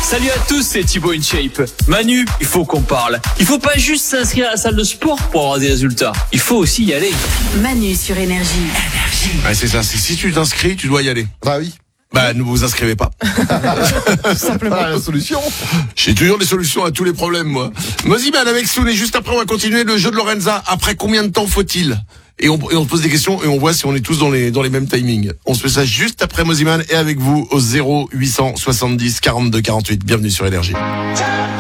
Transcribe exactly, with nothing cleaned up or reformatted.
Salut à tous, c'est Thibaut InShape. Manu, il faut qu'on parle. Il faut pas juste s'inscrire à la salle de sport pour avoir des résultats. Il faut aussi y aller. Manu sur Énergie. Ouais, c'est ça, c'est si tu t'inscris, tu dois y aller. Bah oui. Bah, ne vous inscrivez pas. Simplement la solution. J'ai toujours des solutions à tous les problèmes, moi. Moziman avec Soun, et juste après, on va continuer le jeu de Lorenza. Après combien de temps faut-il? Et on, et on se pose des questions et on voit si on est tous dans les, dans les mêmes timings. On se fait ça juste après Moziman et avec vous au zéro huit cent soixante-dix quarante-deux quarante-huit. Bienvenue sur Énergie.